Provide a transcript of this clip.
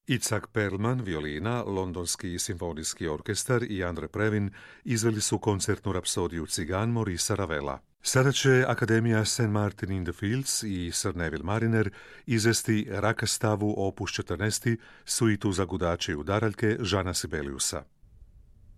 Itzhak Perlman, violina, Londonski simfonijski orkestar i Andre Previn izveli su koncertnu rapsodiju Cigan Maurice Ravela. Sada će Akademija St. Martin in the Fields i Sir Neville Mariner izvesti Rakastavu opus 14. suitu za gudače i udaraljke Žana Sibeliusa.